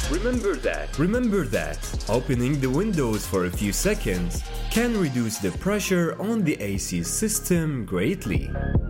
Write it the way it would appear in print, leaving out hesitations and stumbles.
Remember that opening the windows for a few seconds can reduce the pressure on the AC system greatly.